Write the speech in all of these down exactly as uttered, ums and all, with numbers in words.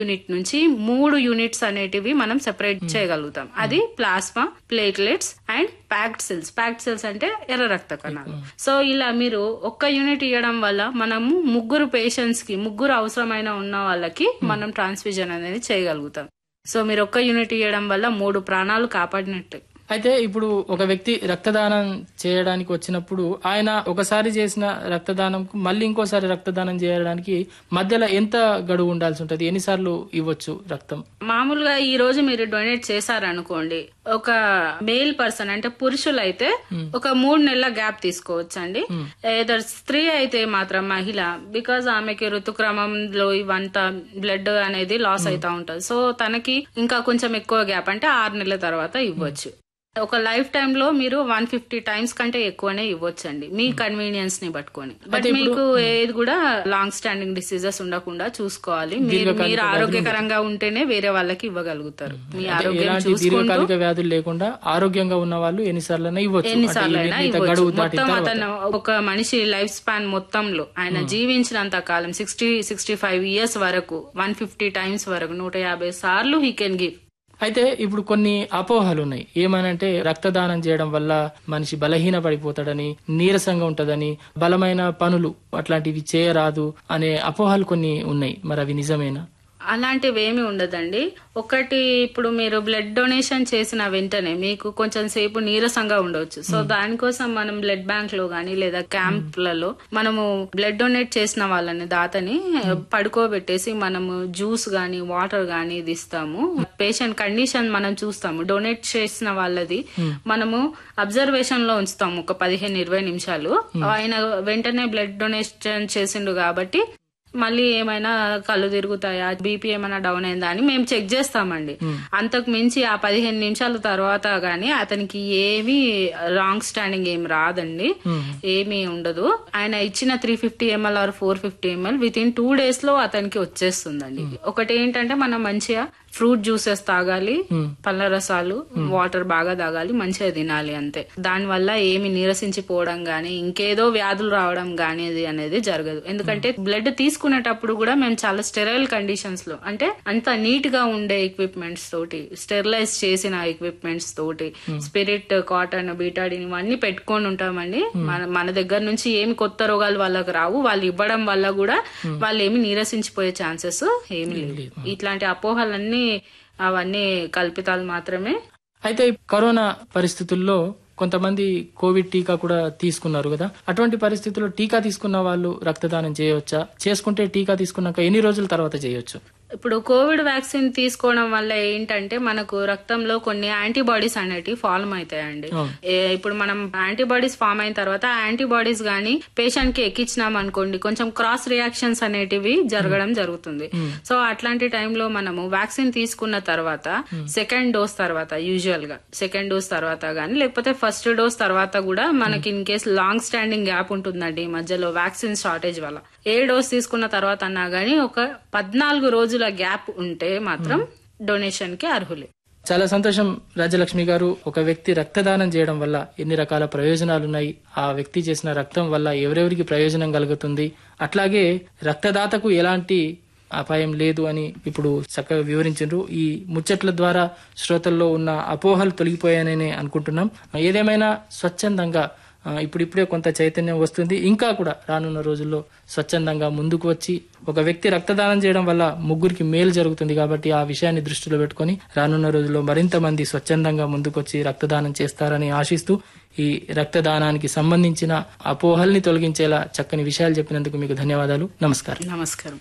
Unit నుంచి మూడు units అనేటివి మనం సెపరేట్ చేయగలుగుతాం. అది plasma, platelets and packed cells. Packed cells అంటే ఎర్ర రక్త కణాలు. సో ఇలా మీరు ఒక్క యూనిట్ ఇవ్వడం వల్ల మనము ముగ్గురు పేషెంట్స్ కి, ముగ్గురు అవసరమైన ఉన్న వాళ్ళకి మనం ట్రాన్స్ఫ్యూజన్ అనేది చేయగలుగుతాం. సో మీరు ఒక్క యూనిట్ ఇవ్వడం వల్ల మూడు ప్రాణాలు కాపాడినట్టు. అయితే ఇప్పుడు ఒక వ్యక్తి రక్తదానం చేయడానికి వచ్చినప్పుడు ఆయన ఒకసారి చేసిన రక్తదానం మళ్ళీ ఇంకోసారి రక్తదానం చేయడానికి మధ్యలో ఎంత గడువు ఉండాల్సి ఉంటది? ఎన్నిసార్లు ఇవ్వచ్చు రక్తం? మామూలుగా ఈ రోజు మీరు డొనేట్ చేశారనుకోండి, ఒక మేల్ పర్సన్ అంటే పురుషులైతే ఒక మూడు నెలల గ్యాప్ తీసుకోవచ్చండి. ఏదో స్త్రీ అయితే మాత్రం మహిళ, బికాజ్ ఆమెకి ఋతుక్రమంలో ఇవంతా బ్లడ్ అనేది లాస్ అవుతా ఉంటది. సో తనకి ఇంకా కొంచెం ఎక్కువ గ్యాప్ అంటే ఆరు నెలల తర్వాత ఇవ్వచ్చు. ఒక లైఫ్ టైమ్ లో మీరు వన్ ఫిఫ్టీ టైమ్స్ కంటే ఎక్కువనే ఇవ్వచ్చండి, మీ కన్వీనియన్స్ ని పట్టుకొని. బట్ మీకు ఏది కూడా లాంగ్ స్టాండింగ్ డిసీజెస్ ఉండకుండా చూసుకోవాలి. మీరు మీరు ఆరోగ్యకరంగా ఉంటేనే వేరే వాళ్ళకి ఇవ్వగలుగుతారు. మీ ఆరోగ్యం దీర్ఘకాలిక వ్యాధులు లేకుండా ఆరోగ్యంగా ఉన్న వాళ్ళు ఎన్నిసార్లు ఇవ్వచ్చు. ఎన్నిసార్లైనా ఇవ్వచ్చు. మొత్తం అతను ఒక మనిషి లైఫ్ స్పాన్ మొత్తంలో ఆయన జీవించినంత కాలం సిక్స్టీ సిక్స్టీ ఫైవ్ ఇయర్స్ వరకు వన్ ఫిఫ్టీ టైమ్స్ వరకు నూట యాభై సార్లు హీ కెన్ గివ్. అయితే ఇప్పుడు కొన్ని అపోహలు ఉన్నాయి. ఏమనంటే రక్తదానం చేయడం వల్ల మనిషి బలహీన పడిపోతాడని, నీరసంగా ఉంటదని, బలమైన పనులు అట్లాంటివి చేయరాదు అనే అపోహలు కొన్ని ఉన్నాయి. మరి అవి నిజమేనా? అలాంటివి ఏమి ఉండదండి. ఒకటి, ఇప్పుడు మీరు బ్లడ్ డొనేషన్ చేసిన వెంటనే మీకు కొంచెం సేపు నీరసంగా ఉండవచ్చు. సో దానికోసం మనం బ్లడ్ బ్యాంక్ లో గానీ లేదా క్యాంప్లలో మనము బ్లడ్ డొనేట్ చేసిన వాళ్ళని, దాతని పడుకోబెట్టేసి మనము జ్యూస్ గానీ వాటర్ గానీ ఇది ఇస్తాము. పేషెంట్ కండిషన్ మనం చూస్తాము. డొనేట్ చేసిన వాళ్ళది మనము అబ్జర్వేషన్ లో ఉంచుతాము ఒక పదిహేను ఇరవై నిమిషాలు. ఆయన వెంటనే బ్లడ్ డొనేషన్ చేసిండు కాబట్టి మళ్ళీ ఏమైనా కళ్ళు తిరుగుతాయా, బీపీ ఏమైనా డౌన్ అయిందా అని మేము చెక్ చేస్తామండి. అంతకు మించి ఆ పదిహేను నిమిషాల తర్వాత గానీ అతనికి ఏమీ రాంగ్ స్టాండింగ్ ఏమి రాదండి, ఏమీ ఉండదు. ఆయన ఇచ్చిన three fifty ML are four fifty ML with in two days లో అతనికి వచ్చేస్తుందండి. ఒకటి ఏంటంటే మనం మంచిగా ఫ్రూట్ జ్యూసెస్ తాగాలి, పళ్ళ రసాలు, వాటర్ బాగా తాగాలి, మంచిగా తినాలి, అంతే. దాని వల్ల ఏమి నీరసించిపోవడం గానీ ఇంకేదో వ్యాధులు రావడం గానీ అనేది జరగదు. ఎందుకంటే బ్లడ్ తీసుకునేటప్పుడు కూడా మేము చాలా స్టెరైల్ కండిషన్స్ లో, అంటే అంత నీట్ గా ఉండే ఎక్విప్మెంట్స్ తోటి, స్టెరిలైజ్ చేసిన ఎక్విప్మెంట్స్ తోటి, స్పిరిట్, కాటన్, బీటాడిన్ ఇవన్నీ పెట్టుకొని ఉంటామండి. మన మన దగ్గర నుంచి ఏమి కొత్త రోగాలు వాళ్ళకి రావు. వాళ్ళు ఇవ్వడం వల్ల కూడా వాళ్ళు ఏమి నీరసించిపోయే ఛాన్సెస్ ఏమి లేవు. ఇట్లాంటి అపోహలన్నీ అవన్నీ కల్పితాలు మాత్రమే. అయితే కరోనా పరిస్థితుల్లో కొంతమంది కోవిడ్ టీకా కూడా తీసుకున్నారు కదా, అటువంటి పరిస్థితుల్లో టీకా తీసుకున్న వాళ్ళు రక్తదానం చేయవచ్చా? చేసుకుంటే టీకా తీసుకున్నాక ఎన్ని రోజుల తర్వాత చేయొచ్చు? ఇప్పుడు కోవిడ్ వ్యాక్సిన్ తీసుకోవడం వల్ల ఏంటంటే మనకు రక్తంలో కొన్ని యాంటీబాడీస్ అనేటివి ఫార్మ్ అవుతాయండి. ఇప్పుడు మనం యాంటీబాడీస్ ఫామ్ అయిన తర్వాత యాంటీబాడీస్ గానీ పేషెంట్ కి ఎక్కించినాం అనుకోండి, కొంచెం క్రాస్ రియాక్షన్స్ అనేటివి జరగడం జరుగుతుంది. సో అట్లాంటి టైంలో మనము వ్యాక్సిన్ తీసుకున్న తర్వాత సెకండ్ డోస్ తర్వాత, యూజువల్ గా సెకండ్ డోస్ తర్వాత గానీ లేకపోతే ఫస్ట్ డోస్ తర్వాత కూడా మనకి in case long standing gap ఉంటుందండి మధ్యలో వ్యాక్సిన్ షార్టేజ్ వల్ల, ఏ డోస్ తీసుకున్న తర్వాత అన్నా గానీ ఒక పద్నాలుగు రోజుల గ్యాప్ ఉంటే మాత్రం డొనేషన్ కి అర్హులే. చాలా సంతోషం రాజ్యలక్ష్మి గారు. ఒక వ్యక్తి రక్తదానం చేయడం వల్ల ఎన్ని రకాల ప్రయోజనాలున్నాయి, ఆ వ్యక్తి చేసిన రక్తం వల్ల ఎవరెవరికి ప్రయోజనం కలుగుతుంది, అట్లాగే రక్తదాతకు ఎలాంటి అపాయం లేదు అని ఇప్పుడు చక్కగా వివరించారు. ఈ ముచ్చట్ల ద్వారా శ్రోతల్లో ఉన్న అపోహలు తొలగిపోయాయని అనుకుంటున్నాం. ఏదేమైనా స్వచ్ఛందంగా ఇప్పుడిప్పుడే కొంత చైతన్యం వస్తుంది. ఇంకా కూడా రానున్న రోజుల్లో స్వచ్ఛందంగా ముందుకు వచ్చి ఒక వ్యక్తి రక్తదానం చేయడం వల్ల ముగ్గురికి మేలు జరుగుతుంది కాబట్టి ఆ విషయాన్ని దృష్టిలో పెట్టుకుని రానున్న రోజుల్లో మరింత మంది స్వచ్ఛందంగా ముందుకొచ్చి రక్తదానం చేస్తారని ఆశిస్తూ ఈ రక్తదానానికి సంబంధించిన అపోహల్ని తొలగించేలా చక్కని విషయాలు చెప్పినందుకు మీకు ధన్యవాదాలు. నమస్కారం. నమస్కారం.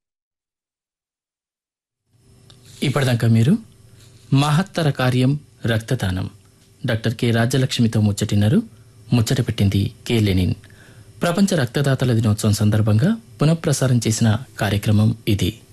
ఇప్పటిదాకా మీరు మహత్తర కార్యం రక్తదానం డాక్టర్ కె రాజ్యలక్ష్మితో ముచ్చటిన్నారు. ముచ్చట పెట్టింది కె లెనిన్. ప్రపంచ రక్తదాతల దినోత్సవం సందర్భంగా పునఃప్రసారం చేసిన కార్యక్రమం ఇది.